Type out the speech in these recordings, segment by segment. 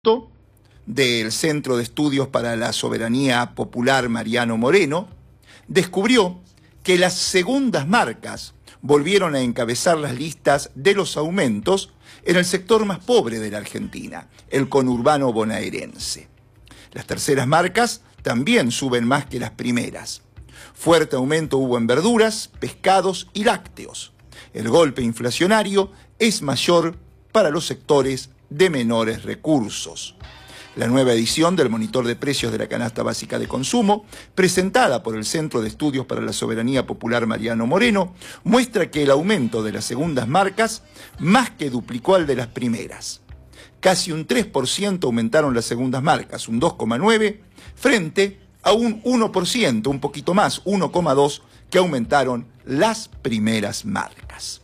del Centro de Estudios para la Soberanía Popular Mariano Moreno, descubrió que las segundas marcas volvieron a encabezar las listas de los aumentos en el sector más pobre de la Argentina, el conurbano bonaerense. Las terceras marcas también suben más que las primeras. Fuerte aumento hubo en verduras, pescados y lácteos. El golpe inflacionario es mayor para los sectores de menores recursos. La nueva edición del Monitor de Precios de la Canasta Básica de Consumo, presentada por el Centro de Estudios para la Soberanía Popular Mariano Moreno, muestra que el aumento de las segundas marcas más que duplicó al de las primeras. Casi un 3% aumentaron las segundas marcas, un 2,9%, frente a un 1%, un poquito más, 1,2%, que aumentaron las primeras marcas.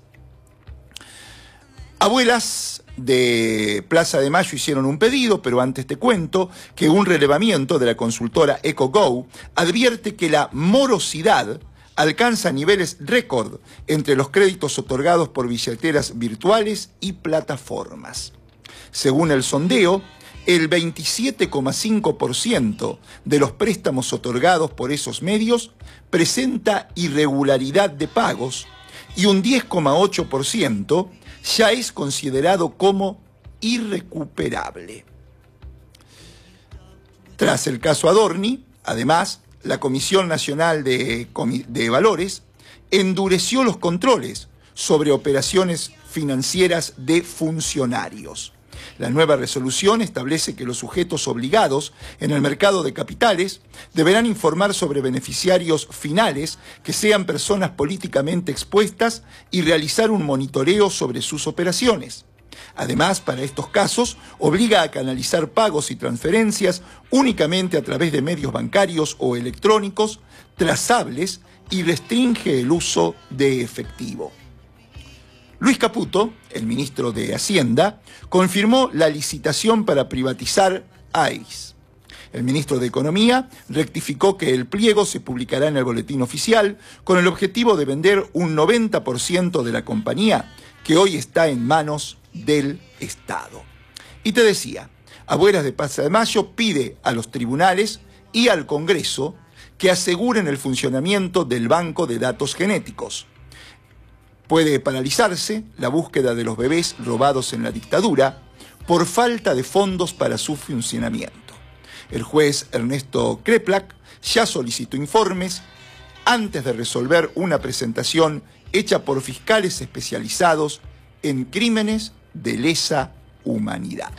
Abuelas de Plaza de Mayo hicieron un pedido, pero antes te cuento que un relevamiento de la consultora EcoGo advierte que la morosidad alcanza niveles récord entre los créditos otorgados por billeteras virtuales y plataformas. Según el sondeo, el 27,5% de los préstamos otorgados por esos medios presenta irregularidad de pagos y un 10,8% ya es considerado como irrecuperable. Tras el caso Adorni, además, la Comisión Nacional de Valores endureció los controles sobre operaciones financieras de funcionarios. La nueva resolución establece que los sujetos obligados en el mercado de capitales deberán informar sobre beneficiarios finales que sean personas políticamente expuestas y realizar un monitoreo sobre sus operaciones. Además, para estos casos, obliga a canalizar pagos y transferencias únicamente a través de medios bancarios o electrónicos trazables y restringe el uso de efectivo. Luis Caputo, el ministro de Hacienda, confirmó la licitación para privatizar AIS. El ministro de Economía rectificó que el pliego se publicará en el boletín oficial con el objetivo de vender un 90% de la compañía que hoy está en manos del Estado. Y te decía, Abuelas de Plaza de Mayo pide a los tribunales y al Congreso que aseguren el funcionamiento del Banco de Datos Genéticos. Puede paralizarse la búsqueda de los bebés robados en la dictadura por falta de fondos para su funcionamiento. El juez Ernesto Kreplak ya solicitó informes antes de resolver una presentación hecha por fiscales especializados en crímenes de lesa humanidad.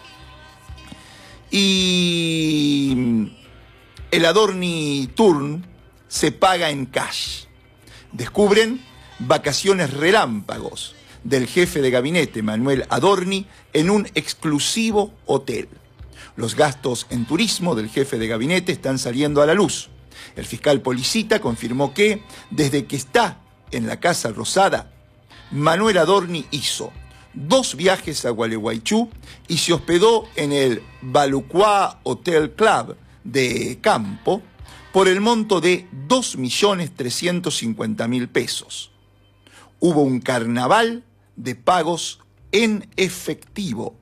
Y el Adorni Turn se paga en cash. Descubren vacaciones relámpagos del jefe de gabinete Manuel Adorni en un exclusivo hotel. Los gastos en turismo del jefe de gabinete están saliendo a la luz. El fiscal Policita confirmó que, desde que está en la Casa Rosada, Manuel Adorni hizo 2 viajes a Gualeguaychú y se hospedó en el Balucuá Hotel Club de Campo por el monto de 2.350.000 pesos. Hubo un carnaval de pagos en efectivo.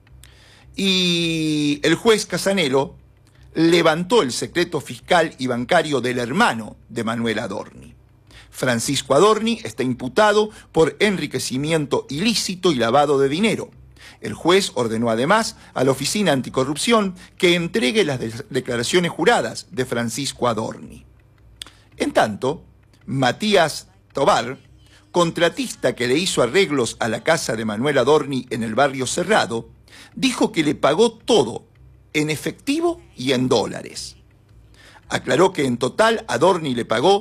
Y el juez Casanelo levantó el secreto fiscal y bancario del hermano de Manuel Adorni. Francisco Adorni está imputado por enriquecimiento ilícito y lavado de dinero. El juez ordenó además a la Oficina Anticorrupción que entregue las declaraciones juradas de Francisco Adorni. En tanto, Matías Tobar, contratista que le hizo arreglos a la casa de Manuel Adorni en el barrio Cerrado, dijo que le pagó todo, en efectivo y en dólares. Aclaró que en total Adorni le pagó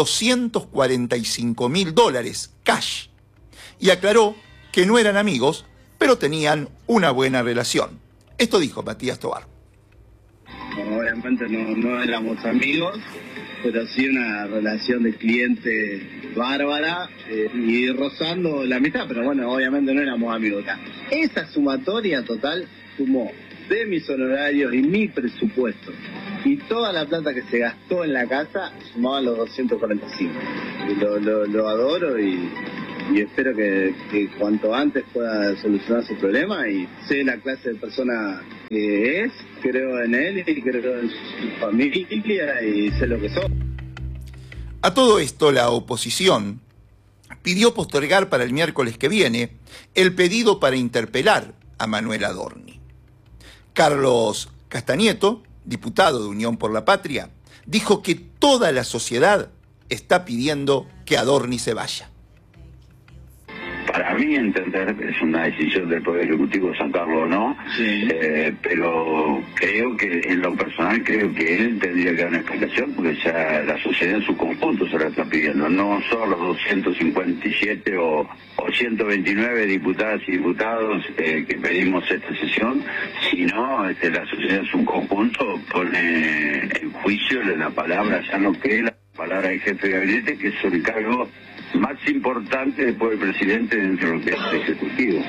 $245.000 cash y aclaró que no eran amigos, pero tenían una buena relación. Esto dijo Matías Tobar. Obviamente no éramos amigos, pero sí una relación de cliente bárbara y rozando la amistad, pero bueno, obviamente no éramos amigos acá. Esa sumatoria total sumó de mis honorarios y mi presupuesto y toda la plata que se gastó en la casa sumaban los 245. Y lo adoro y y espero que cuanto antes pueda solucionar su problema, y sé la clase de persona que es, creo en él y creo en su familia y sé lo que soy. A todo esto, la oposición pidió postergar para el miércoles que viene el pedido para interpelar a Manuel Adorni. Carlos Castañeto, diputado de Unión por la Patria, dijo que toda la sociedad está pidiendo que Adorni se vaya. Para mí entender es una decisión del Poder Ejecutivo sacarlo o no, sí. Pero creo que en lo personal creo que él tendría que dar una explicación, porque ya la sociedad en su conjunto se la está pidiendo, no solo los 257 o 129 diputadas y diputados que pedimos esta sesión, sino la sociedad en su conjunto pone en juicio la palabra, ya no que la palabra del jefe de gabinete, que es el cargo más importante después del presidente dentro de lo que es el Ejecutivo.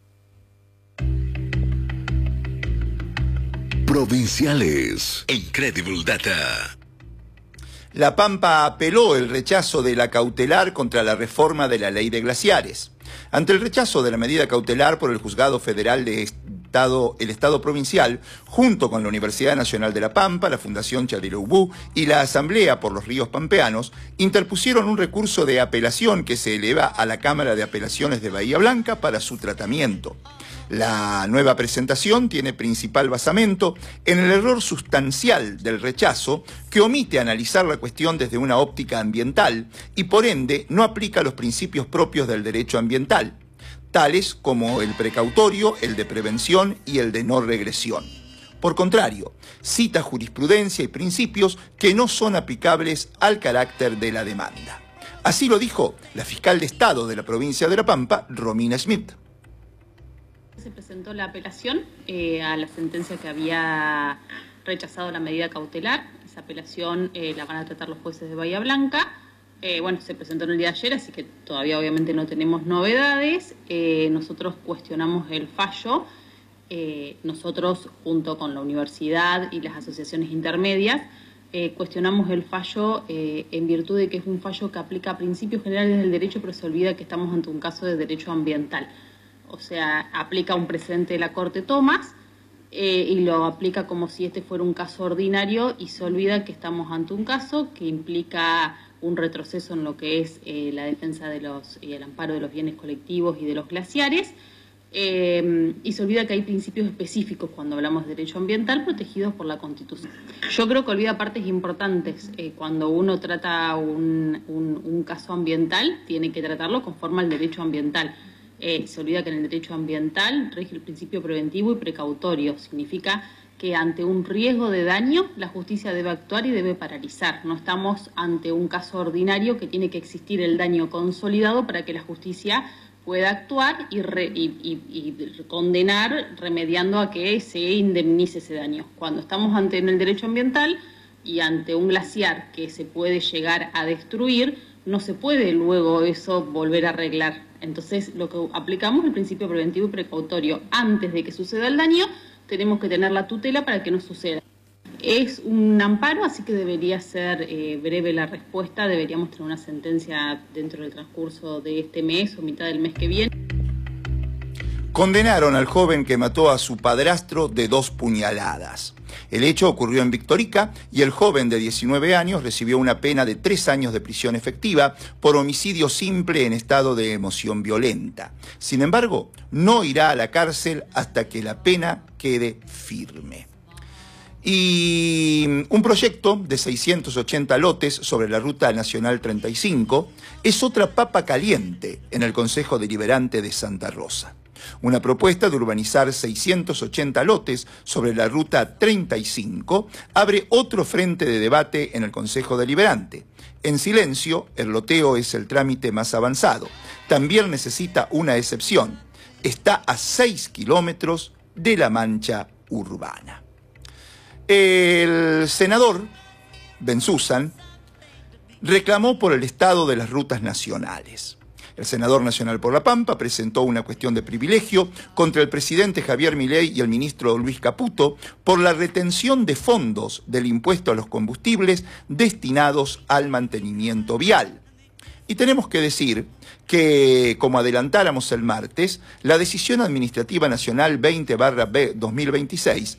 Provinciales. Incredible Data. La Pampa apeló el rechazo de la cautelar contra la reforma de la ley de glaciares. Ante el rechazo de la medida cautelar por el Juzgado Federal de el Estado Provincial, junto con la Universidad Nacional de La Pampa, la Fundación Chadileubú y la Asamblea por los Ríos Pampeanos, interpusieron un recurso de apelación que se eleva a la Cámara de Apelaciones de Bahía Blanca para su tratamiento. La nueva presentación tiene principal basamento en el error sustancial del rechazo, que omite analizar la cuestión desde una óptica ambiental y por ende no aplica los principios propios del derecho ambiental, tales como el precautorio, el de prevención y el de no regresión. Por contrario, cita jurisprudencia y principios que no son aplicables al carácter de la demanda. Así lo dijo la fiscal de Estado de la provincia de La Pampa, Romina Schmidt. Se presentó la apelación a la sentencia que había rechazado la medida cautelar. Esa apelación la van a tratar los jueces de Bahía Blanca. Se presentó en el día de ayer, así que todavía obviamente no tenemos novedades. Nosotros cuestionamos el fallo. Nosotros, junto con la universidad y las asociaciones intermedias, cuestionamos el fallo en virtud de que es un fallo que aplica principios generales del derecho, pero se olvida que estamos ante un caso de derecho ambiental. O sea, aplica un precedente de la Corte Thomas y lo aplica como si este fuera un caso ordinario, y se olvida que estamos ante un caso que implica un retroceso en lo que es la defensa de y el amparo de los bienes colectivos y de los glaciares, y se olvida que hay principios específicos cuando hablamos de derecho ambiental protegidos por la Constitución. Yo creo que olvida partes importantes. Cuando uno trata un caso ambiental, tiene que tratarlo conforme al derecho ambiental. Se olvida que en el derecho ambiental rige el principio preventivo y precautorio. Significa que ante un riesgo de daño la justicia debe actuar y debe paralizar. No estamos ante un caso ordinario que tiene que existir el daño consolidado para que la justicia pueda actuar y condenar, remediando a que se indemnice ese daño. Cuando estamos en el derecho ambiental y ante un glaciar que se puede llegar a destruir, no se puede luego eso volver a arreglar. Entonces, lo que aplicamos es el principio preventivo y precautorio. Antes de que suceda el daño, tenemos que tener la tutela para que no suceda. Es un amparo, así que debería ser breve la respuesta. Deberíamos tener una sentencia dentro del transcurso de este mes o mitad del mes que viene. Condenaron al joven que mató a su padrastro de 2 puñaladas. El hecho ocurrió en Victorica y el joven de 19 años recibió una pena de 3 años de prisión efectiva por homicidio simple en estado de emoción violenta. Sin embargo, no irá a la cárcel hasta que la pena quede firme. Y un proyecto de 680 lotes sobre la Ruta Nacional 35 es otra papa caliente en el Consejo Deliberante de Santa Rosa. Una propuesta de urbanizar 680 lotes sobre la Ruta 35 abre otro frente de debate en el Consejo Deliberante. En silencio, el loteo es el trámite más avanzado. También necesita una excepción. Está a 6 kilómetros de la mancha urbana. El senador Bensusan reclamó por el estado de las rutas nacionales. El senador nacional por La Pampa presentó una cuestión de privilegio contra el presidente Javier Milei y el ministro Luis Caputo por la retención de fondos del impuesto a los combustibles destinados al mantenimiento vial. Y tenemos que decir que, como adelantáramos el martes, la Decisión Administrativa Nacional 20/2026